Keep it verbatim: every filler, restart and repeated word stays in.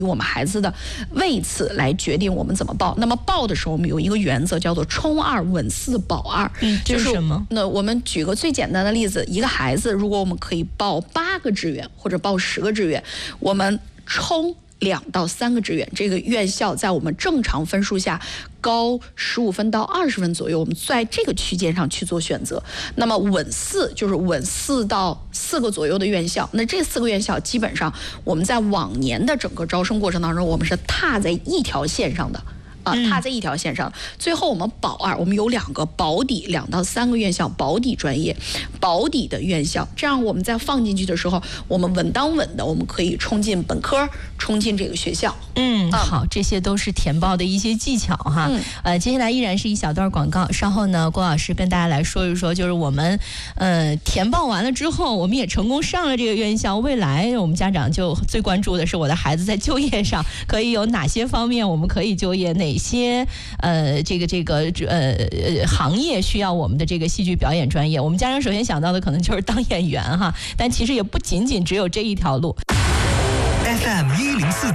我们孩子的位次来决定我们怎么报。那么报的时候，我们有一个原则叫做冲二稳四保二。 嗯，这是什么？ 那我们举个最简单的例子，一个孩子如果我们可以报八个志愿或者报十个志愿，我们冲两到三个志愿，这个院校在我们正常分数下高十五分到二十分左右，我们在这个区间上去做选择。那么稳四就是稳四到四个左右的院校，那这四个院校基本上我们在往年的整个招生过程当中，我们是踏在一条线上的。啊，踏在一条线上。最后我们保二，我们有两个保底，两到三个院校保底专业，保底的院校，这样我们在放进去的时候，我们稳当稳的，我们可以冲进本科，冲进这个学校。 嗯，好，这些都是填报的一些技巧哈。嗯、呃，接下来依然是一小段广告，稍后呢，郭老师跟大家来说一说，就是我们呃填报完了之后，我们也成功上了这个院校，未来我们家长就最关注的是我的孩子在就业上可以有哪些方面我们可以就业，哪些呃这个这个呃行业需要我们的这个戏剧表演专业。我们家长首先想到的可能就是当演员哈，但其实也不仅仅只有这一条路。 F M 一零四。